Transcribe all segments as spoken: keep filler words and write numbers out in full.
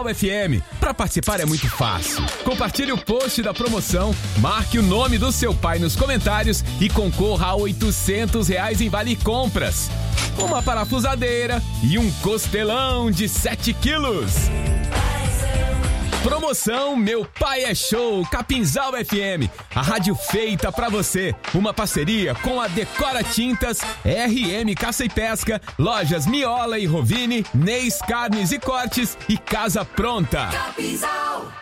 F M. Para participar é muito fácil. Compartilhe o post da promoção, marque o nome do seu pai nos comentários e concorra a oitocentos reais em vale compras, uma parafusadeira e um costelão de sete quilos. Promoção Meu Pai é Show, Capinzal F M, a rádio feita pra você. Uma parceria com a Decora Tintas, R M Caça e Pesca, Lojas Miola e Rovini, Neis Carnes e Cortes e Casa Pronta. Capinzal.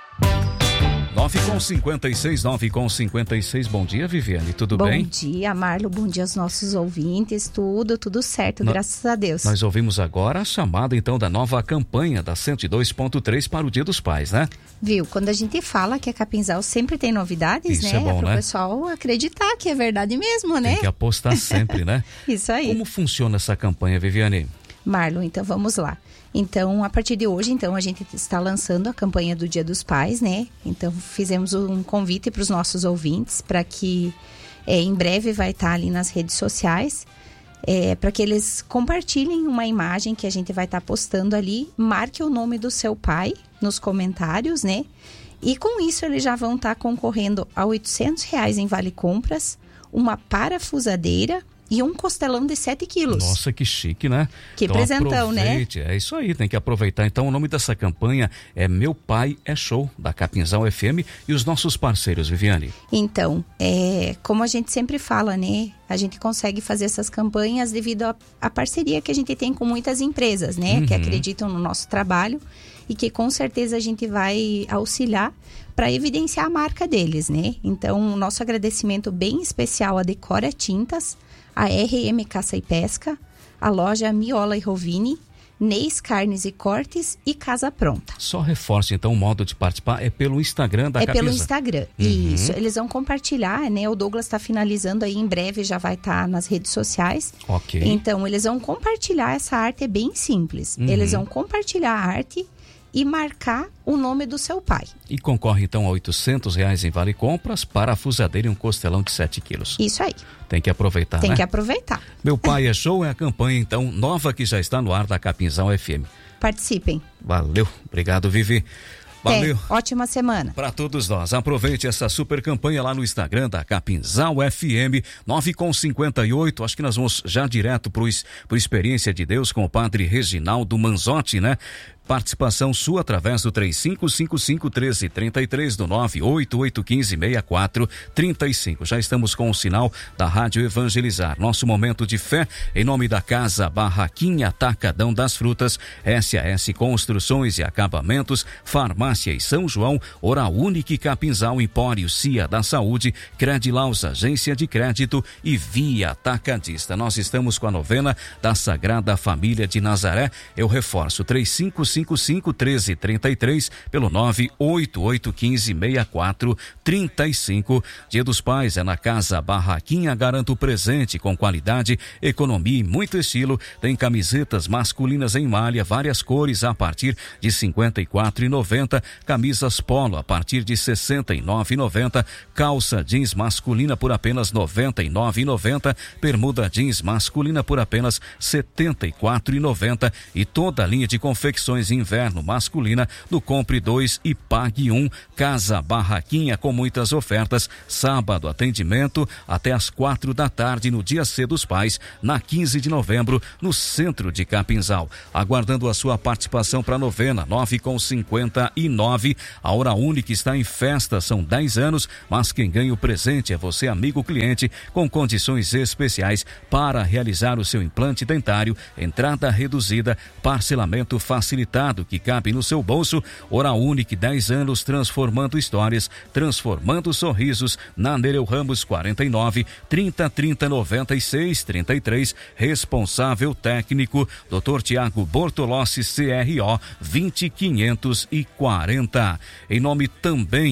nove com cinquenta e seis, nove com cinquenta e seis. Bom dia, Viviane, tudo bom bem? Bom dia, Marlo, bom dia aos nossos ouvintes, tudo, tudo certo, no, graças a Deus. Nós ouvimos agora a chamada, então, da nova campanha da cento e dois ponto três para o Dia dos Pais, né? Viu, quando a gente fala que a Capinzal sempre tem novidades, Isso né? É bom, é para o né? pessoal acreditar que é verdade mesmo, né? Tem que apostar sempre, né? Isso aí. Como funciona essa campanha, Viviane? Marlon, então vamos lá. Então, a partir de hoje, então, a gente está lançando a campanha do Dia dos Pais, né? Então, fizemos um convite para os nossos ouvintes para que é, em breve vai estar ali nas redes sociais, é, para que eles compartilhem uma imagem que a gente vai estar postando ali, marque o nome do seu pai nos comentários, né? E com isso, eles já vão estar concorrendo a oitocentos reais em vale compras, uma parafusadeira e um costelão de sete quilos. Nossa, que chique, né? Que então, presentão, né? É isso aí, tem que aproveitar. Então, o nome dessa campanha é Meu Pai é Show, da Capinzal F M, e os nossos parceiros, Viviane. Então, é, como a gente sempre fala, né? A gente consegue fazer essas campanhas devido à parceria que a gente tem com muitas empresas, né? Uhum. Que acreditam no nosso trabalho e que com certeza a gente vai auxiliar para evidenciar a marca deles, né? Então, o nosso agradecimento bem especial à Decora Tintas, a R M Caça e Pesca, a loja Miola e Rovini, Neis Carnes e Cortes e Casa Pronta. Só reforce, então, o modo de participar é pelo Instagram da É Capinzal. pelo Instagram, uhum. Isso. Eles vão compartilhar, né? O Douglas está finalizando aí, em breve já vai estar tá nas redes sociais. Ok. Então, eles vão compartilhar essa arte, é bem simples. Uhum. Eles vão compartilhar a arte e marcar o nome do seu pai. E concorre então a oitocentos reais em vale compras, parafusadeira e um costelão de sete quilos. Isso aí. Tem que aproveitar, Tem né? que aproveitar. Meu Pai é Show é a campanha então nova que já está no ar da Capinzal F M. Participem. Valeu, obrigado, Vivi. Valeu. É, ótima semana. Para todos nós. Aproveite essa super campanha lá no Instagram da Capinzal F M, nove com cinquenta e oito. Acho que nós vamos já direto para o Experiência de Deus com o padre Reginaldo Manzotti, né? Participação sua através do três cinco cinco cinco, um três três três, do nove oito oito um cinco, seis quatro três cinco. Já estamos com o sinal da Rádio Evangelizar. Nosso momento de fé em nome da Casa Barraquinha Atacadão das Frutas, S A S Construções e Acabamentos, Farmácia e São João, Oral Unique Capinzal, Empório Cia da Saúde, Credilaus Agência de Crédito e Via Atacadista. Nós estamos com a novena da Sagrada Família de Nazaré. Eu reforço, três cinco cinco cinco, um três três três pelo nove oito oito um cinco, seis quatro três cinco. Dia dos Pais é na Casa Barraquinha. Garanta o presente com qualidade, economia e muito estilo. Tem camisetas masculinas em malha, várias cores a partir de cinquenta e quatro reais e noventa centavos. Camisas polo a partir de sessenta e nove reais e noventa centavos. Calça jeans masculina por apenas noventa e nove reais e noventa centavos. Bermuda jeans masculina por apenas setenta e quatro reais e noventa centavos. E toda a linha de confecções inverno masculina do Compre dois e Pague um. Casa Barraquinha com muitas ofertas. Sábado atendimento até às quatro da tarde no dia C dos Pais, na quinze de novembro, no centro de Capinzal. Aguardando a sua participação para a novena, nove com cinquenta e nove. A Hora Única está em festa, são dez anos, mas quem ganha o presente é você, amigo cliente, com condições especiais para realizar o seu implante dentário, entrada reduzida, parcelamento facilitado que cabe no seu bolso. Hora Única, dez anos transformando histórias, transformando sorrisos. Na Nereu Ramos quarenta e nove, trinta, trinta, noventa e seis, trinta e três. Responsável técnico doutor Tiago Bortolossi, C R O vinte quinhentos e quarenta. Em nome também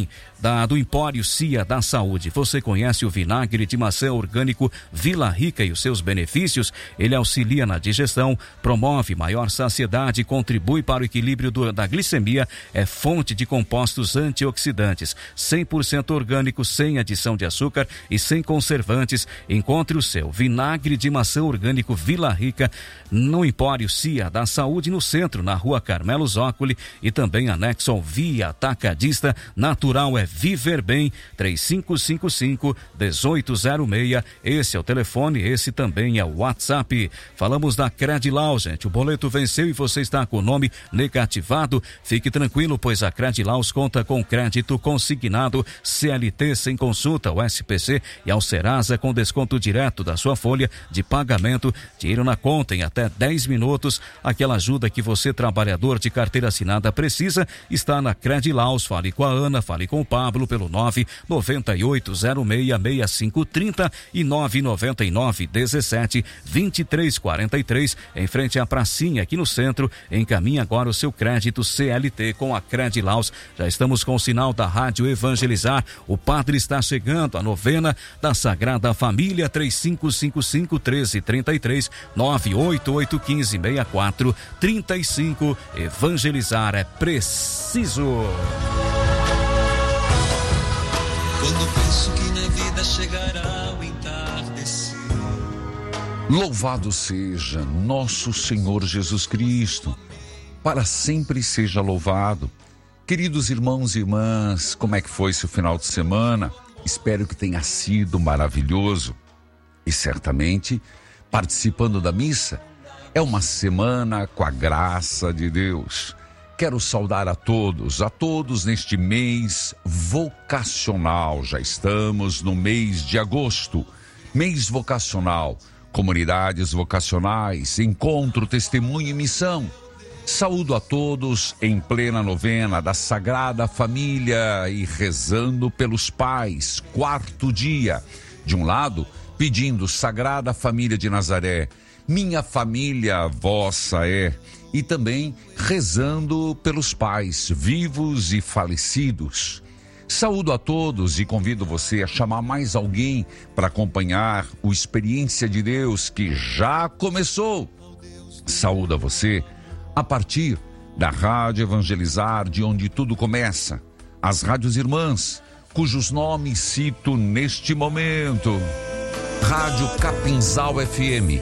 da, do Empório Cia da Saúde. Você conhece o vinagre de maçã orgânico Vila Rica e os seus benefícios? Ele auxilia na digestão, promove maior saciedade, contribui para o equilíbrio do, da glicemia, é fonte de compostos antioxidantes, cem por cento orgânico, sem adição de açúcar e sem conservantes. Encontre o seu vinagre de maçã orgânico Vila Rica no Empório Cia da Saúde, no centro, na rua Carmelo Zócoli, e também anexo ao Via Atacadista. Natural é Viver Bem. Três cinco cinco cinco, um oito zero seis. Esse é o telefone, esse também é o WhatsApp. Falamos da Credilau, gente. O boleto venceu e você está com o nome negativado. Fique tranquilo, pois a Credilaus conta com crédito consignado, C L T sem consulta, o S P C e ao Serasa com desconto direto da sua folha de pagamento, dinheiro na conta em até dez minutos. Aquela ajuda que você, trabalhador de carteira assinada, precisa está na Credilaus. Fale com a Ana, fale com o Pablo pelo nove nove oito zero seis seis cinco três zero e nove nove nove dezessete vinte e três quarenta e três, em frente à pracinha aqui no centro. Encaminhe agora o seu crédito C L T com a Credilaus. Já estamos com o sinal da Rádio Evangelizar. O padre está chegando, a novena da Sagrada Família. Três cinco cinco cinco, um três três três, nove oito oito um cinco, seis quatro três cinco. Evangelizar é preciso. Quando penso que na vida chegará o entardecer. Louvado seja nosso Senhor Jesus Cristo, para sempre seja louvado. Queridos irmãos e irmãs, como é que foi seu final de semana? Espero que tenha sido maravilhoso. E certamente, participando da missa, é uma semana com a graça de Deus. Quero saudar a todos, a todos neste mês vocacional. Já estamos no mês de agosto, mês vocacional, comunidades vocacionais, encontro, testemunho e missão. Saúdo a todos em plena novena da Sagrada Família e rezando pelos pais, quarto dia. De um lado, pedindo Sagrada Família de Nazaré, minha família vossa é. E também rezando pelos pais vivos e falecidos. Saúdo a todos e convido você a chamar mais alguém para acompanhar o Experiência de Deus que já começou. Saúdo a você a partir da Rádio Evangelizar, de onde tudo começa. As rádios irmãs, cujos nomes cito neste momento. Rádio Capinzal F M.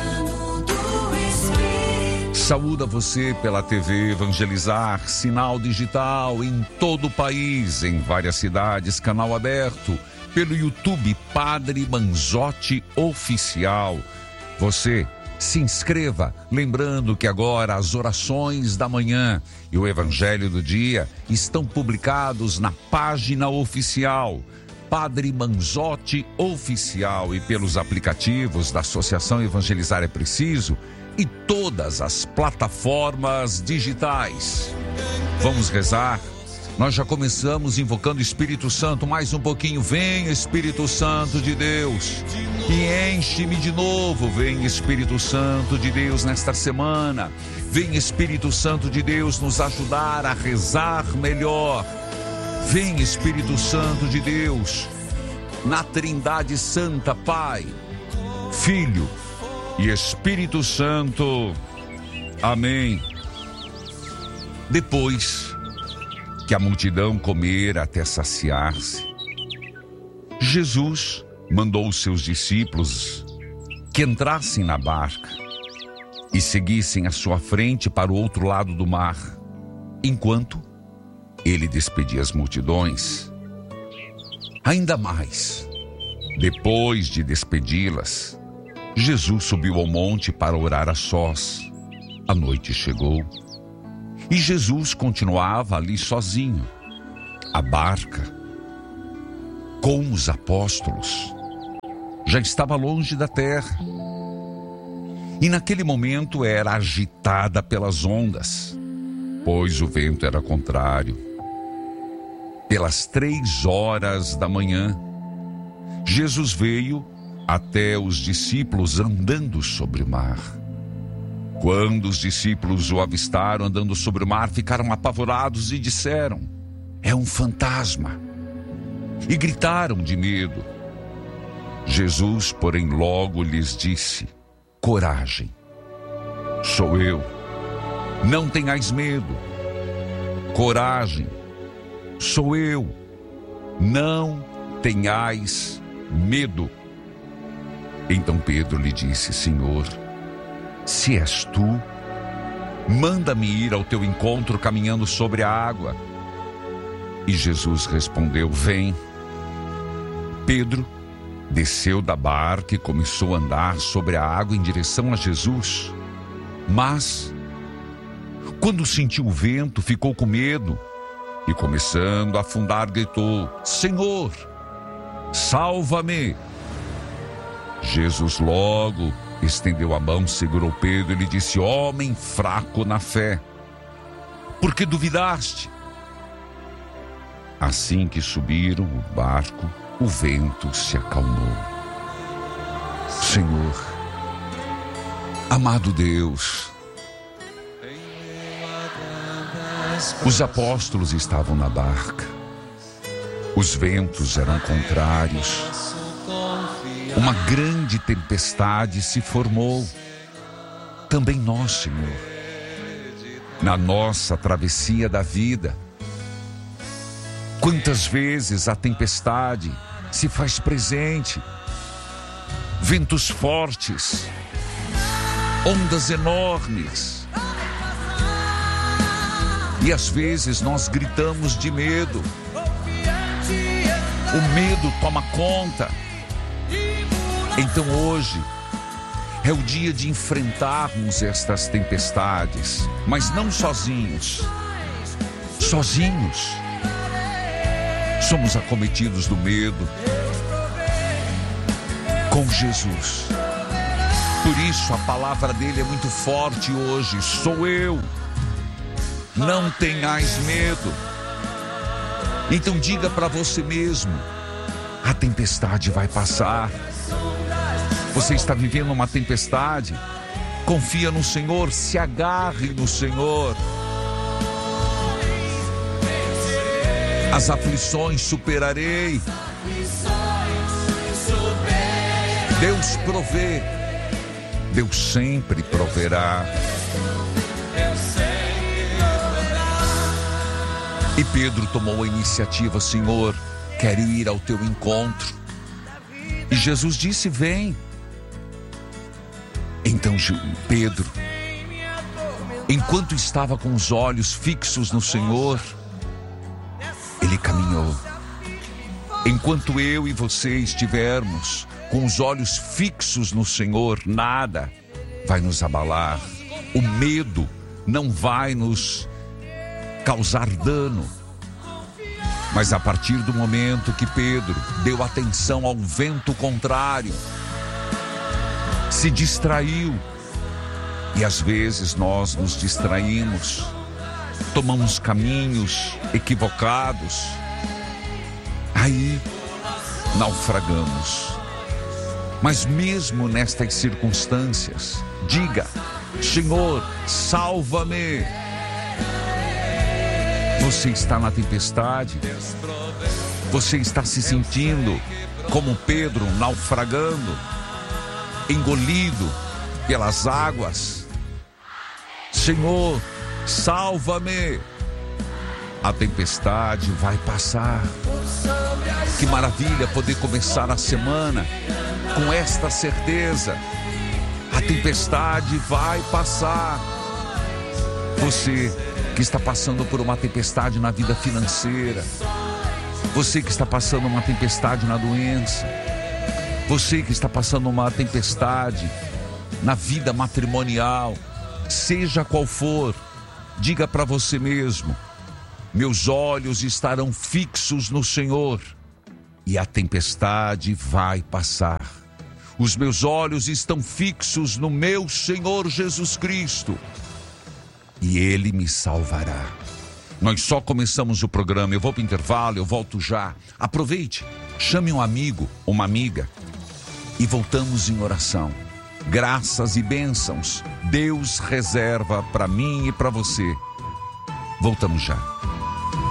Saúdo a você pela T V Evangelizar, sinal digital em todo o país, em várias cidades, canal aberto, pelo YouTube Padre Manzotti Oficial. Você se inscreva, lembrando que agora as orações da manhã e o Evangelho do dia estão publicados na página oficial Padre Manzotti Oficial e pelos aplicativos da Associação Evangelizar é Preciso e todas as plataformas digitais. Vamos rezar. Nós já começamos invocando o Espírito Santo. Mais um pouquinho. Vem, Espírito Santo de Deus, e enche-me de novo. Vem, Espírito Santo de Deus, nesta semana. Vem, Espírito Santo de Deus, nos ajudar a rezar melhor. Vem, Espírito Santo de Deus, na Trindade Santa, Pai, Filho e Espírito Santo. Amém. Depois que a multidão comer até saciar-se, Jesus mandou os seus discípulos que entrassem na barca e seguissem à sua frente para o outro lado do mar, enquanto ele despedia as multidões. Ainda mais, depois de despedi-las, Jesus subiu ao monte para orar a sós. A noite chegou e Jesus continuava ali sozinho. A barca, com os apóstolos, já estava longe da terra. E naquele momento era agitada pelas ondas, pois o vento era contrário. Pelas três horas da manhã, Jesus veio até os discípulos andando sobre o mar. Quando os discípulos o avistaram andando sobre o mar, ficaram apavorados e disseram: é um fantasma. e gritaram de medo. Jesus, porém, logo lhes disse: coragem, sou eu, não tenhais medo. Coragem, sou eu, não tenhais medo. Então Pedro lhe disse: Senhor, se és tu, manda-me ir ao teu encontro caminhando sobre a água. E Jesus respondeu: vem. Pedro desceu da barca e começou a andar sobre a água em direção a Jesus. Mas, quando sentiu o vento, ficou com medo e, começando a afundar, gritou: Senhor, salva-me! Jesus logo estendeu a mão, segurou Pedro e lhe disse: homem fraco na fé, por que duvidaste? Assim que subiram o barco, o vento se acalmou. Senhor, amado Deus, os apóstolos estavam na barca, os ventos eram contrários, uma grande tempestade se formou. Também nós, Senhor, na nossa travessia da vida, quantas vezes a tempestade se faz presente, ventos fortes, ondas enormes, e às vezes nós gritamos de medo, o medo toma conta. Então hoje é o dia de enfrentarmos estas tempestades, mas não sozinhos. Sozinhos somos acometidos do medo. Com Jesus. Por isso a palavra dele é muito forte hoje. Sou eu. Não tenhais medo. Então diga para você mesmo: a tempestade vai passar. Você está vivendo uma tempestade? Confia no Senhor, se agarre no Senhor. As aflições superarei. Deus provê. Deus sempre proverá. E Pedro tomou a iniciativa: Senhor, quero ir ao teu encontro. E Jesus disse: vem. Então Pedro, enquanto estava com os olhos fixos no Senhor, ele caminhou. Enquanto eu e você estivermos com os olhos fixos no Senhor, nada vai nos abalar. O medo não vai nos causar dano. Mas a partir do momento que Pedro deu atenção ao vento contrário, se distraiu, e às vezes nós nos distraímos, tomamos caminhos equivocados, aí naufragamos. Mas mesmo nestas circunstâncias, diga: Senhor, salva-me. Você está na tempestade, você está se sentindo como Pedro, naufragando, engolido pelas águas. Senhor, salva-me. A tempestade vai passar. Que maravilha poder começar a semana com esta certeza: a tempestade vai passar. Você que está passando por uma tempestade na vida financeira, você que está passando uma tempestade na doença, você que está passando uma tempestade na vida matrimonial, seja qual for, diga para você mesmo: meus olhos estarão fixos no Senhor e a tempestade vai passar. Os meus olhos estão fixos no meu Senhor Jesus Cristo e Ele me salvará. Nós só começamos o programa. Eu vou para o intervalo, eu volto já. Aproveite, chame um amigo, uma amiga e voltamos em oração. Graças e bênçãos Deus reserva para mim e para você. Voltamos já.